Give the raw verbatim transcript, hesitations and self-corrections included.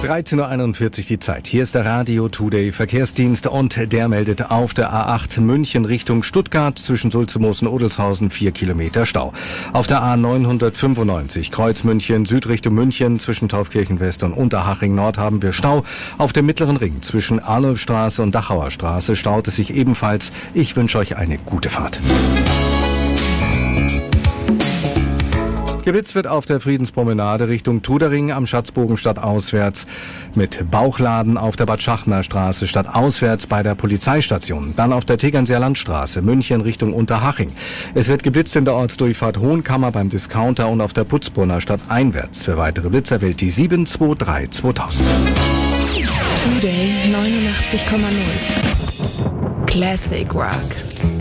dreizehn Uhr einundvierzig die Zeit. Hier ist der Radio Today Verkehrsdienst und der meldet auf der A acht München Richtung Stuttgart zwischen Sulzmoos und Odelshausen vier Kilometer Stau. Auf der A neunhundertfünfundneunzig Kreuz München Süd Richtung München zwischen Taufkirchen West und Unterhaching Nord haben wir Stau. Auf dem Mittleren Ring zwischen Arnulfstraße und Dachauer Straße staut es sich ebenfalls. Ich wünsche euch eine gute Fahrt. Geblitzt wird auf der Friedenspromenade Richtung Tudering am Schatzbogen stadtauswärts mit Bauchladen auf der Bad Schachner Straße stadtauswärts bei der Polizeistation. Dann auf der Tegernseer Landstraße München Richtung Unterhaching. Es wird geblitzt in der Ortsdurchfahrt Hohenkammer beim Discounter und auf der Putzbrunner stadteinwärts. Für weitere Blitzer wählt die sieben zwei drei zweitausend. Today neunundachtzig Komma null Classic Rock.